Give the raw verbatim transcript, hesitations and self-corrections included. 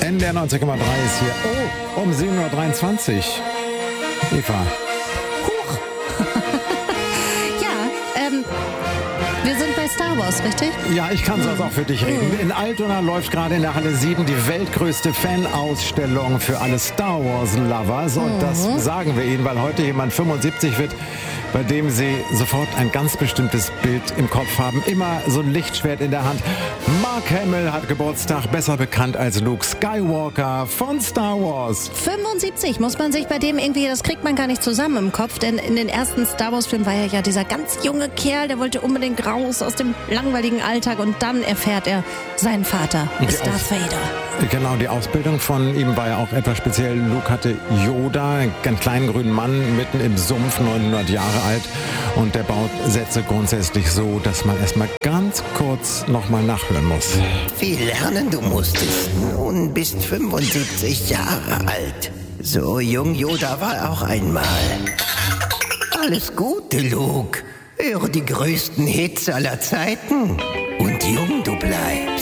N D R neunzig Komma drei ist hier. Oh, um sieben Uhr dreiundzwanzig. Eva. Huch. ja, ähm, wir sind bei Star Wars, richtig? Ja, ich kann sonst auch für dich reden. In Altona läuft gerade in der Halle sieben die weltgrößte Fanausstellung für alle Star Wars-Lovers. Und das sagen wir Ihnen, weil heute jemand fünfundsiebzig wird, bei dem Sie sofort ein ganz bestimmtes Bild im Kopf haben. Immer so ein Lichtschwert in der Hand. Mark Hamill hat Geburtstag, besser bekannt als Luke Skywalker von Star Wars. fünfundsiebzig muss man sich bei dem irgendwie, das kriegt man gar nicht zusammen im Kopf, denn in den ersten Star Wars Filmen war er ja dieser ganz junge Kerl, der wollte unbedingt raus aus dem langweiligen Alltag und dann erfährt er, sein Vater ist Darth Vader. Genau, die Ausbildung von ihm war ja auch etwas speziell. Luke hatte Yoda, einen kleinen grünen Mann mitten im Sumpf, neunhundert Jahre alt. Und der baut Sätze grundsätzlich so, dass man erstmal ganz kurz nochmal nachhören muss. Viel lernen du musstest. Nun bist fünfundsiebzig Jahre alt. So jung Yoda war auch einmal. Alles Gute, Luke. Höre die größten Hits aller Zeiten. Und jung du bleibst.